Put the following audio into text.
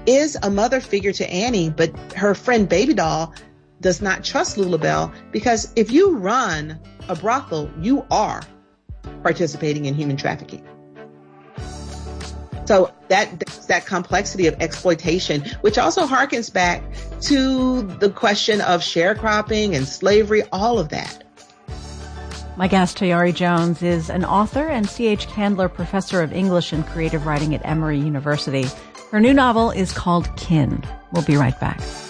is a mother figure to Annie, but her friend Baby Doll does not trust Lulabelle, because if you run a brothel, you are participating in human trafficking. So that complexity of exploitation, which also harkens back to the question of sharecropping and slavery, all of that. My guest, Tayari Jones, is an author and C.H. Candler Professor of English and Creative Writing at Emory University. Her new novel is called Kin. We'll be right back.